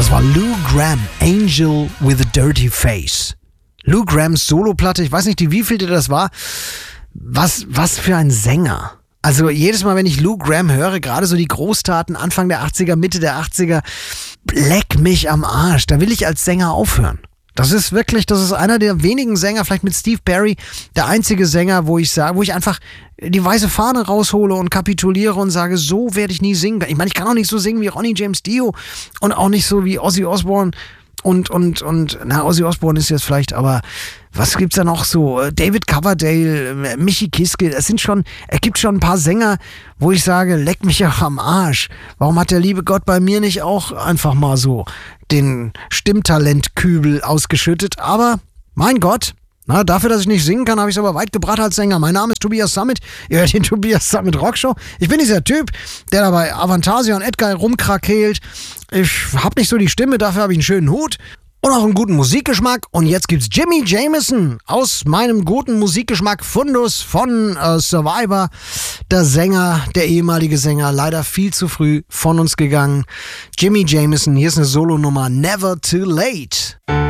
Das war Lou Gramm, Angel with a Dirty Face. Lou Gramms Soloplatte, ich weiß nicht, die wievielte das war. Was für ein Sänger. Also jedes Mal, wenn ich Lou Gramm höre, gerade so die Großtaten Anfang der 80er, Mitte der 80er, leck mich am Arsch. Da will ich als Sänger aufhören. Das ist einer der wenigen Sänger, vielleicht mit Steve Perry, der einzige Sänger, wo ich einfach die weiße Fahne raushole und kapituliere und sage, so werde ich nie singen. Ich meine, ich kann auch nicht so singen wie Ronnie James Dio und auch nicht so wie Ozzy Osbourne und Ozzy Osbourne ist jetzt vielleicht, aber was gibt's da noch so? David Coverdale, Michi Kiske, es gibt schon ein paar Sänger, wo ich sage, leck mich ja am Arsch. Warum hat der liebe Gott bei mir nicht auch einfach mal so den Stimmtalentkübel ausgeschüttet? Aber, mein Gott, dafür, dass ich nicht singen kann, habe ich es aber weit gebracht als Sänger. Mein Name ist Tobias Summit. Ihr hört den Tobias Summit Rockshow. Ich bin dieser Typ, der da bei Avantasia und Edgar rumkrakeelt. Ich habe nicht so die Stimme, dafür habe ich einen schönen Hut. Und auch einen guten Musikgeschmack. Und jetzt gibt's Jimmy Jamison aus meinem guten Musikgeschmack Fundus von Survivor. Der ehemalige Sänger, leider viel zu früh von uns gegangen. Jimmy Jamison, hier ist eine Solonummer, Never Too Late.